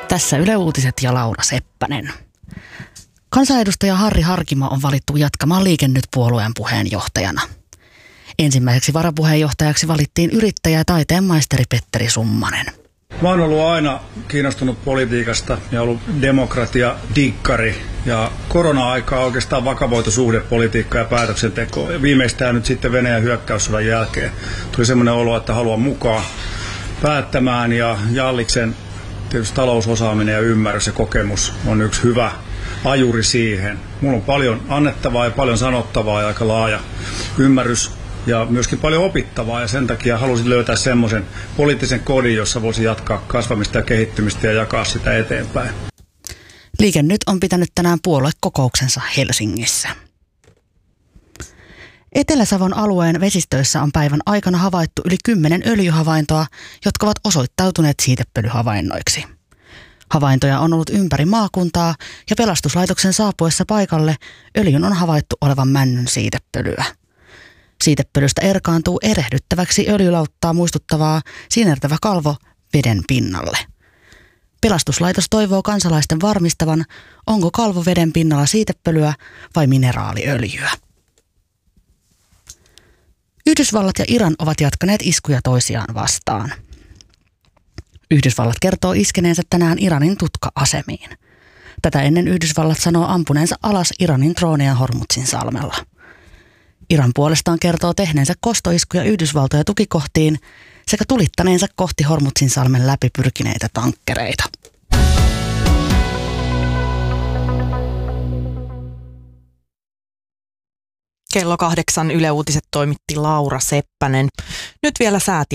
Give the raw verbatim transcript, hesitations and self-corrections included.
Tässä Yle Uutiset ja Laura Seppänen. Kansanedustaja Harri Harkimo on valittu jatkamaan Liike Nyt-puolueen puheenjohtajana. Ensimmäiseksi varapuheenjohtajaksi valittiin yrittäjä ja taiteen maisteri Petteri Summanen. Mä oon ollut aina kiinnostunut politiikasta ja ollut demokratia-dikkari. Ja korona-aikaa oikeastaan vakavoitu suhde politiikkaa ja päätöksentekoa. Ja viimeistään nyt sitten Venäjän hyökkäyssodan jälkeen tuli semmoinen olo, että haluan mukaan päättämään. Ja Jalliksen tietysti talousosaaminen ja ymmärrys ja kokemus on yksi hyvä ajuri siihen. Mulla on paljon annettavaa ja paljon sanottavaa ja aika laaja ymmärrys. Ja myöskin paljon opittavaa, ja sen takia halusin löytää semmoisen poliittisen kodin, jossa voisi jatkaa kasvamista ja kehittymistä ja jakaa sitä eteenpäin. Liike Nyt on pitänyt tänään puoluekokouksensa Helsingissä. Etelä-Savon alueen vesistöissä on päivän aikana havaittu yli kymmenen öljyhavaintoa, jotka ovat osoittautuneet siitepölyhavainnoiksi. Havaintoja on ollut ympäri maakuntaa, ja pelastuslaitoksen saapuessa paikalle öljyn on havaittu olevan männyn siitepölyä. Siitepölystä erkaantuu erehdyttäväksi öljylauttaa muistuttavaa sinertävä kalvo veden pinnalle. Pelastuslaitos toivoo kansalaisten varmistavan, onko kalvo veden pinnalla siitepölyä vai mineraaliöljyä. Yhdysvallat ja Iran ovat jatkaneet iskuja toisiaan vastaan. Yhdysvallat kertoo iskeneensä tänään Iranin tutka-asemiin. Tätä ennen Yhdysvallat sanoo ampuneensa alas Iranin drooneja Hormuzin salmella. Iran puolestaan kertoo tehneensä kostoiskuja Yhdysvaltoja tukikohtiin sekä tulittaneensa kohti Hormuzin salmen läpi pyrkineitä tankkereita. Kello kahdeksan Yle Uutiset toimitti Laura Seppänen. Nyt vielä säätilanne.